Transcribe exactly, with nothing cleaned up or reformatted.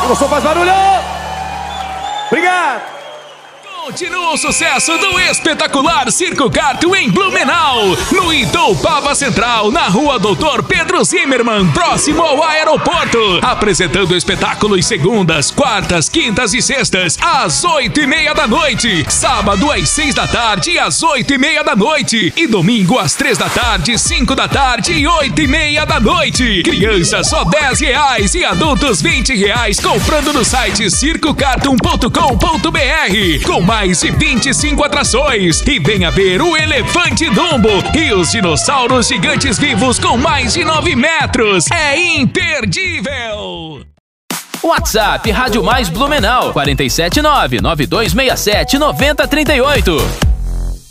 Gostou, faz barulho! Obrigado! Continua o sucesso do espetacular Circo Kart em Blumenau, no Itoupava Central, na rua Doutor Pedro Zimmermann, próximo ao aeroporto. Apresentando o espetáculo em segundas, quartas, quintas e sextas, às oito e meia da noite. Sábado às seis da tarde e às oito e meia da noite. E domingo às três da tarde, cinco da tarde e oito e meia da noite. Crianças só dez reais e adultos vinte reais comprando no site circo cartoon ponto com ponto br. Com mais de vinte e cinco atrações. E venha ver o Elefante Dumbo e os dinossauros gigantes vivos com mais de nove metros. É imperdível! WhatsApp Rádio Mais Blumenau quatro sete nove, nove dois seis sete, nove zero três oito.